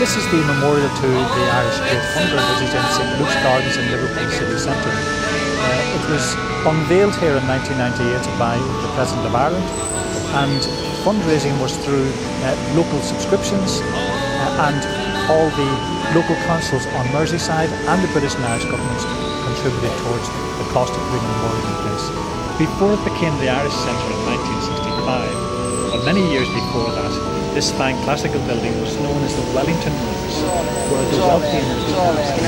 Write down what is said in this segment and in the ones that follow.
this is the memorial to the Irish Great Hunger, which is in St Luke's Gardens in Liverpool city centre. It was unveiled here in 1998 by the President of Ireland, and fundraising was through local subscriptions and all the local councils on Merseyside and the British and Irish governments contributed towards the cost of putting the memorial in place. Before it became the Irish Centre in 1965, but many years before that, this fine classical building was known as the Wellington Rooms, where the wealthy and the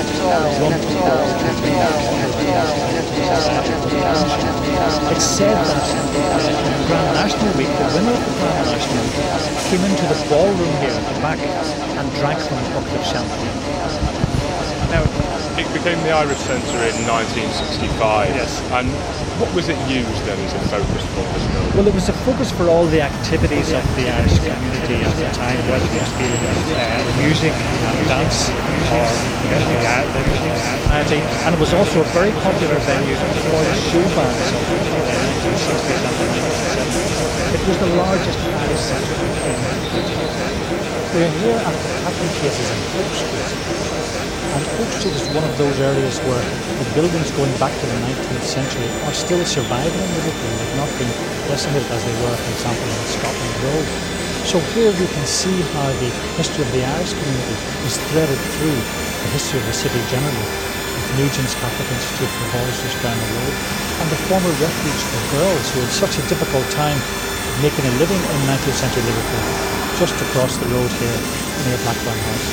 It's said that on Grand National Week, the winner of the Grand National came into the ballroom here at the back and drank from a bucket of champagne. Now, it became the Irish Centre in 1965. Yes. And what was it used then as a focus for this building? Well, it was a focus for all the activities of the Irish community at the time, whether it was music and dance or society. And it was also a very popular venue for the show bands of the 1960s and 1970s. It was the largest Irish centre in Britain. We're here at the Captain Cases in Oak Street. And Oak Street is one of those areas where the buildings going back to the 19th century are still surviving in Liverpool. They've not been decimated as they were, for example, on Scotland Road. So here you can see how the history of the Irish community is threaded through the history of the city generally, with Nugent's Catholic Institute for boys just down the road, and the former refuge for girls who had such a difficult time making a living in 19th century Liverpool, just across the road here near Blackburn House.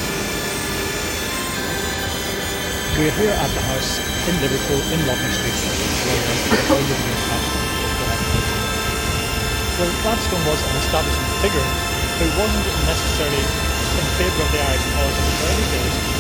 We're here at the house in Liverpool, in Loughnane Street, where well, Gladstone was an establishment figure who wasn't necessarily in favour of the Irish cause in the early days.